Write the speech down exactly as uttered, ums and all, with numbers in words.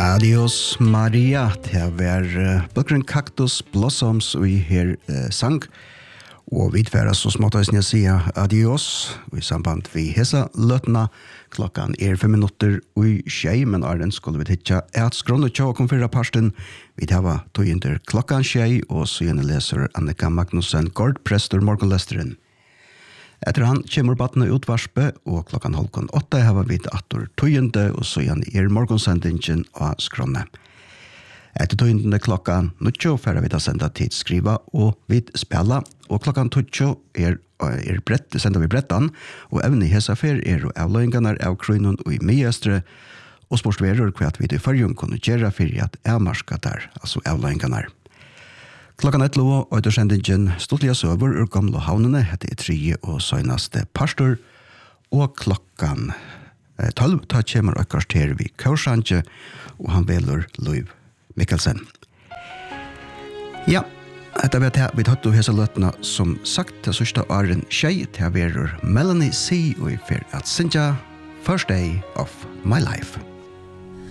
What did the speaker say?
Adios Maria, det var uh, Buckring Cactus Blossoms og her uh, sang. Og vi tverra så smått å si adios og i samband vi hesa løtna. Klokkan er fem minutter og i tjei, men Arden skulle vi titta et skrån og tjå og konfirra parsten. Vi tava tog inter klokkan tjei, og så gjerne leser Annika Magnussen, Gord Prestor, Morgonlesteren. Etter han kommer battene utvarspe, og klokkan halvkon åtta har vi atter tøyende, og så gjerne er morgonsendingen av skrånne. Etter tøyende klokkan nuttjo færre vi da senda tid skriva og vid spela, og klokkan tuttjo er, er brett, sender vi brettan, og evne i hesafer er og avløyngarna av krøynon og i myeestre, og spørstverer hva at vi i førjun kunne gjøre fyrir at avmarska der, altså avløyngarna. Klokkan ett lov og ettersendingen stoltliga søver ur gamle havnene, hette i tredje og søgnaste pastor, og klokkan tolv ta kjemmer og kvarter vi Kaursanje, og han veler Løyv Mikkelsen. Ja, etter vet jeg, vi tatt og hese løtene som sagt til sørste åren tjei til å være Melanie C. og i fer at Sinja, First Day of My Life.